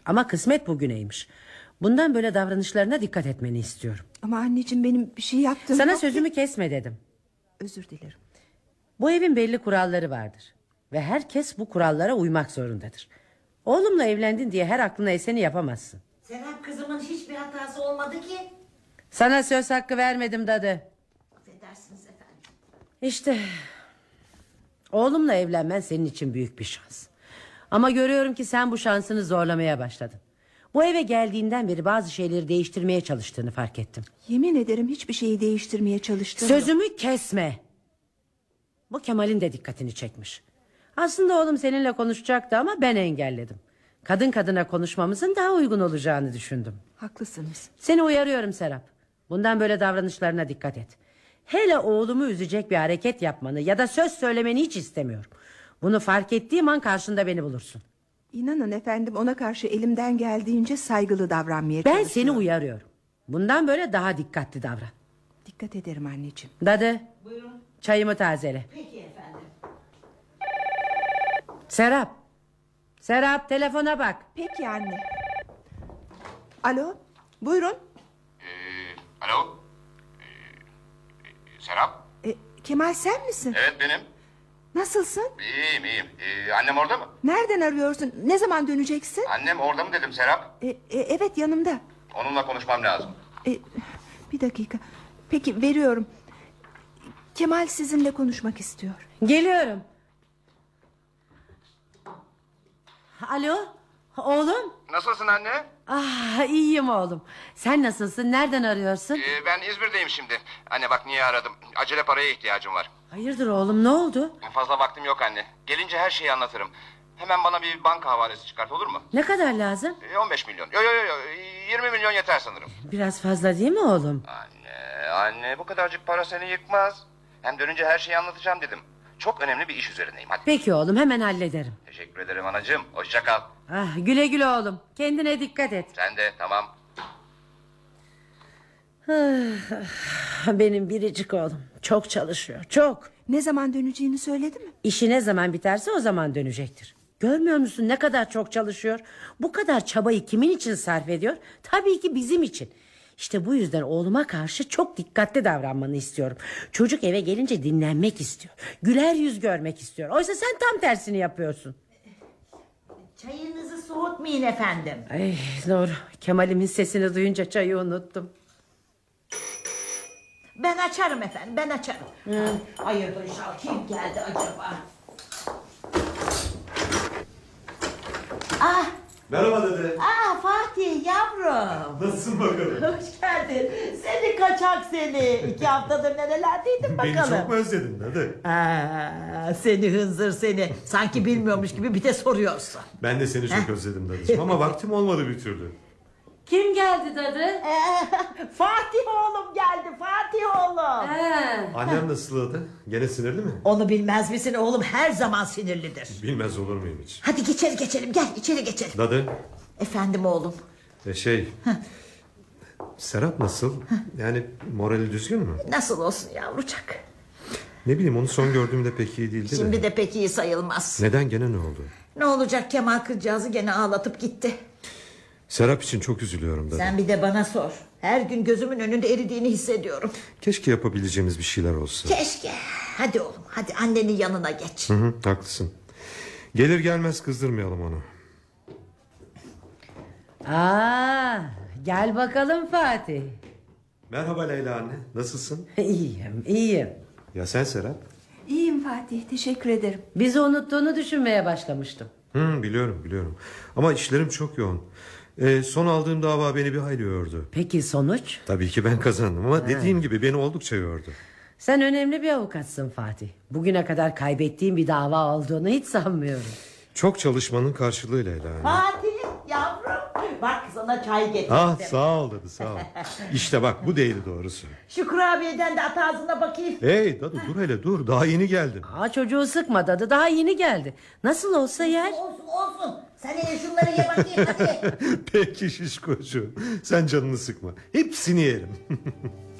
Ama kısmet bugüneymiş. Bundan böyle davranışlarına dikkat etmeni istiyorum. Ama anneciğim benim bir şey yaptığım Sana yok sözümü ki. kesme dedim. Özür dilerim. Bu evin belli kuralları vardır. Ve herkes bu kurallara uymak zorundadır. Oğlumla evlendin diye her aklına eseni yapamazsın. Serap kızımın hiçbir hatası olmadı ki. Sana söz hakkı vermedim dadı. Affedersiniz efendim. İşte oğlumla evlenmen senin için büyük bir şans. Ama görüyorum ki sen bu şansını zorlamaya başladın. Bu eve geldiğinden beri bazı şeyleri değiştirmeye çalıştığını fark ettim. Yemin ederim hiçbir şeyi değiştirmeye çalıştım. Sözümü kesme. Bu Kemal'in de dikkatini çekmiş. Aslında oğlum seninle konuşacaktı ama ben engelledim. Kadın kadına konuşmamızın daha uygun olacağını düşündüm. Haklısınız. Seni uyarıyorum Serap. Bundan böyle davranışlarına dikkat et. Hele oğlumu üzecek bir hareket yapmanı ya da söz söylemeni hiç istemiyorum. Bunu fark ettiğim an karşında beni bulursun. İnanın efendim, ona karşı elimden geldiğince saygılı davranmaya Ben çalışıyorum. seni uyarıyorum. Bundan böyle daha dikkatli davran. Dikkat ederim anneciğim. Dadı, Buyurun. çayımı tazele. Peki efendim. Serap. Serap, telefona bak. Peki anne. Alo, buyurun. Alo? Serap? Kemal sen misin? Evet benim. Nasılsın? İyiyim. Annem orada mı? Nereden arıyorsun? Ne zaman döneceksin? Annem orada mı dedim Serap? Evet, yanımda. Onunla konuşmam lazım. Bir dakika. Peki, veriyorum. Kemal sizinle konuşmak istiyor. Geliyorum. Alo, oğlum. Nasılsın anne? İyiyim oğlum. Sen nasılsın? Nereden arıyorsun? Ben İzmir'deyim şimdi. Anne bak niye aradım. Acele paraya ihtiyacım var. Hayırdır oğlum, ne oldu? Fazla vaktim yok anne. Gelince her şeyi anlatırım. Hemen bana bir banka havalesi çıkart olur mu? Ne kadar lazım? 15 milyon. Yo 20 milyon yeter sanırım. Biraz fazla değil mi oğlum? Anne bu kadarcık para seni yıkmaz. Hem dönünce her şeyi anlatacağım dedim. Çok önemli bir iş üzerindeyim hadi. Peki oğlum, hemen hallederim. Teşekkür ederim anacığım. Hoşça kal. Güle güle oğlum. Kendine dikkat et. Sen de tamam. Benim biricik oğlum. Çok çalışıyor, çok. Ne zaman döneceğini söyledi mi? İşi ne zaman biterse o zaman dönecektir. Görmüyor musun ne kadar çok çalışıyor? Bu kadar çabayı kimin için sarf ediyor? Tabii ki bizim için. İşte bu yüzden oğluma karşı çok dikkatli davranmanı istiyorum. Çocuk eve gelince dinlenmek istiyor. Güler yüz görmek istiyor. Oysa sen tam tersini yapıyorsun. Çayınızı soğutmayın efendim. Doğru. Kemal'imin sesini duyunca çayı unuttum. Ben açarım efendim, ben açarım. Hayırdır inşallah, kim geldi acaba? Merhaba dede. Fatih yavrum. Nasılsın bakalım? Hoş geldin. Seni kaçak seni. 2 haftadır nerelerdeydin bakalım. Beni çok mu özledin dede? Seni hınzır seni. Sanki bilmiyormuş gibi bir de soruyorsun. Ben de seni çok özledim dadeciğim ama vaktim olmadı bir türlü. Kim geldi dadı? Fatih oğlum geldi, Fatih oğlum. Annem nasıl dadı? Gene sinirli mi? Onu bilmez misin oğlum, her zaman sinirlidir. Bilmez olur muyum hiç? Hadi içeri geçelim, gel içeri geçelim. Dadı. Efendim oğlum. Serap nasıl? Yani morali düzgün mü? Nasıl olsun yavrucak? Ne bileyim, onu son gördüğümde pek iyi değildi Şimdi de. de pek iyi sayılmaz. Neden, gene ne oldu? Ne olacak, Kemal kızcağızı gene ağlatıp gitti. Serap için çok üzülüyorum dadı. Sen bir de bana sor. Her gün gözümün önünde eridiğini hissediyorum. Keşke yapabileceğimiz bir şeyler olsa. Keşke. Hadi oğlum, hadi annenin yanına geç. Hı, haklısın. Gelir gelmez kızdırmayalım onu. Gel bakalım Fatih. Merhaba Leyla anne, nasılsın? İyiyim. Ya sen Serap? İyiyim Fatih, teşekkür ederim. Bizi unuttuğunu düşünmeye başlamıştım. Biliyorum. Ama işlerim çok yoğun. Son aldığım dava beni bir hayli yordu. Peki sonuç? Tabii ki ben kazandım ama dediğim gibi beni oldukça yordu. Sen önemli bir avukatsın Fatih. Bugüne kadar kaybettiğin bir dava olduğunu hiç sanmıyorum. Çok çalışmanın karşılığı Leyla anne. Fatih yavrum, bak sana çay getirdim. Sağ ol dadı, sağ ol. İşte bak, bu değil doğrusu. Şu kurabiyeden de at ağzına bakayım. Hey dadı, dur hele dur, daha yeni geldim. Çocuğu sıkma dadı, daha yeni geldi. Nasıl olsa yer. Olsun. Sen hele şunları ye bakayım hadi. Peki şişkocuğum, sen canını sıkma, hepsini yerim.